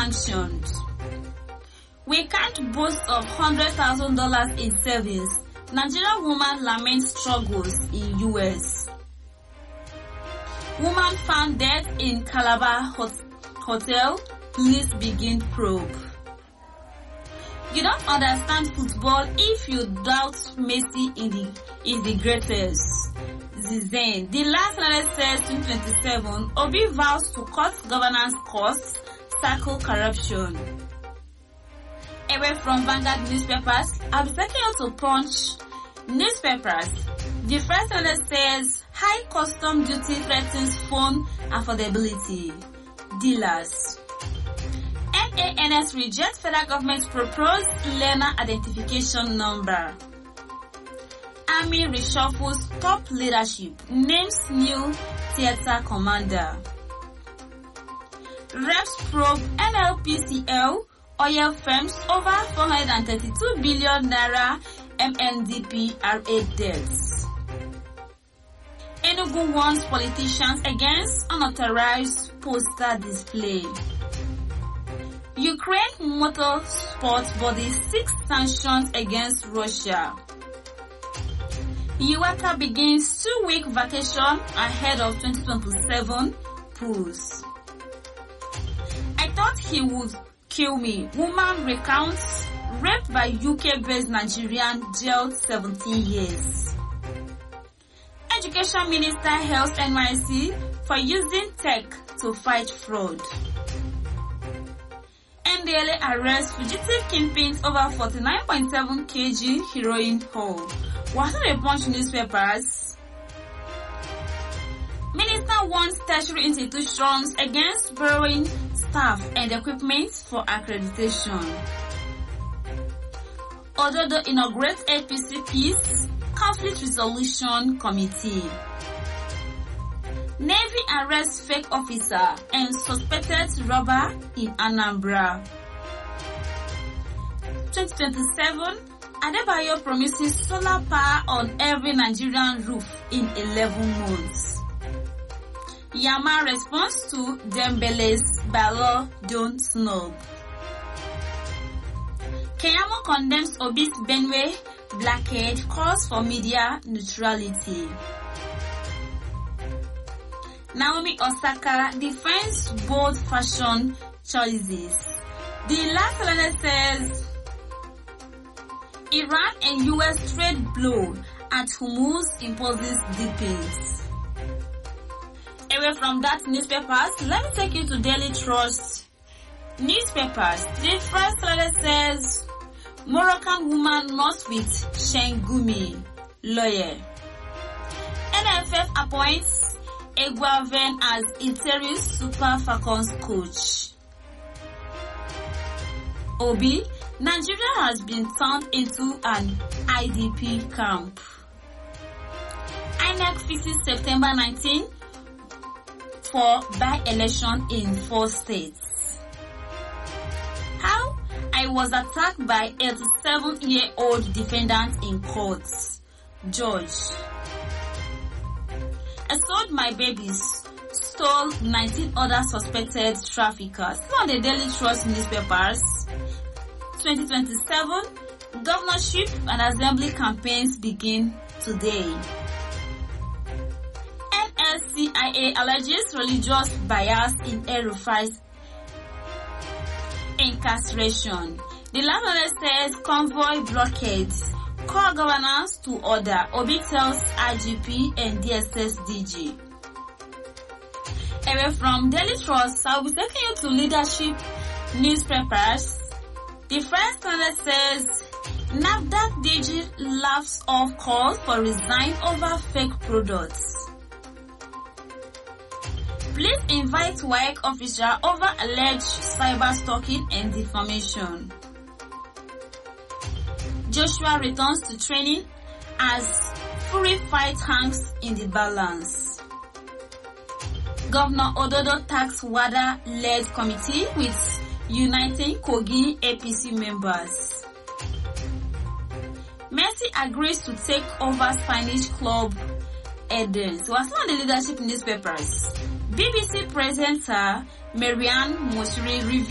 sanctioned. We can't boast of $100,000 in savings. Nigerian woman laments struggles in US. Woman found dead in Calabar hotel. Police begin probe. You don't understand football if you doubt Messi is the greatest. Zizane. The last letter says 2027. Obi vows to cut governance costs, tackle corruption. Away from Vanguard newspapers, I'll be taking you to Punch newspapers. The first letter says high custom duty threatens phone affordability. Dealers. NANS rejects federal government's proposed learner identification number. Army reshuffles top leadership, names new theater commander. Reps probe NLPCL oil firms over 432 billion naira MNDPRA debts. Enugu warns politicians against unauthorized poster display. Ukraine motorsport body seeks sanctions against Russia. Iwaka begins 2-week vacation ahead of 2027 polls. I thought he would kill me. Woman recounts rape by UK-based Nigerian jailed 17 years. Education Minister hails NYSC for using tech to fight fraud. NDLA arrests fugitive kingpins over 49.7 kg heroin haul. What's the Punch newspapers? Minister warns tertiary institutions against borrowing staff and equipment for accreditation. Ododo inaugurates APC Peace Conflict Resolution Committee. Navy arrests fake officer and suspected robber in Anambra. 2027, Adebayo promises solar power on every Nigerian roof in 11 months. Yama responds to Dembele's Balo don't snub. Keyamo condemns Obi's Benue blockade, calls for media neutrality. Naomi Osaka defends bold fashion choices. The last letter says Iran and US trade blow at Hormuz imposes deepens. Away from that newspapers, let me take you to Daily Trust newspapers. The first letter says Moroccan woman not with Shengumi, lawyer. NFF appoints Eguaven as interim Super Falcons coach. Obi, Nigeria has been turned into an IDP camp. INEC fixes September 19 for by-election in 4 states. How I was attacked by 87-year-old defendant in court. Judge. I sold my babies, stole 19 other suspected traffickers. On the Daily Trust newspapers, 2027, governorship and assembly campaigns begin today. NSCIA alleges religious bias in El-Rufai's incarceration. The last one says convoy blockades. Core governance to order. Obi tells IGP and DSS DG. Away from Daily Trust, I will be taking you to leadership newspapers. The first one says NAFDAC DG laughs off calls for resign over fake products. Police invite WAEC officer over alleged cyber stalking and defamation. Joshua returns to training as Fury fight hangs in the balance. Governor Ododo tax WADA-led committee with uniting Kogi APC members. Messi agrees to take over Spanish club Eden. So, as on the leadership newspapers, BBC presenter Marianne Moshiri reviews